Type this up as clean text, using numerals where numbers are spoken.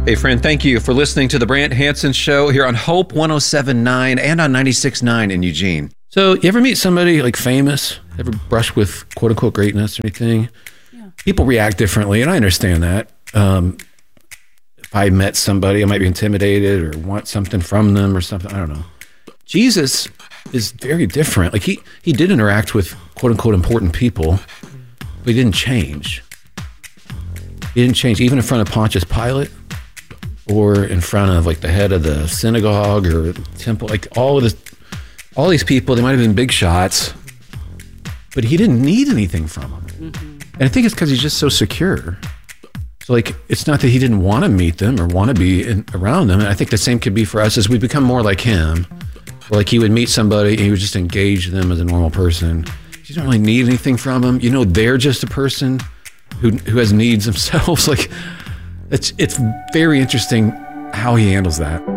Hey, friend, thank you for listening to the Brant Hansen Show here on Hope 107.9 and on 96.9 in Eugene. So, you ever meet somebody like famous? Ever brush with quote unquote greatness or anything? Yeah. People react differently, and I understand that. If I met somebody, I might be intimidated or want something from them or something. I don't know. Jesus is very different. Like he did interact with quote unquote important people, but he didn't change. He didn't change even in front of Pontius Pilate or in front of like the head of the synagogue or temple. Like all these people, they might have been big shots, but he didn't need anything from them. Mm-hmm. And I think it's because he's just so secure. So like, it's not that he didn't want to meet them or want to be around them. And I think the same could be for us as we become more like him. Or like he would meet somebody and he would just engage them as a normal person. You don't really need anything from them. You know, they're just a person who has needs themselves. Like it's very interesting how he handles that.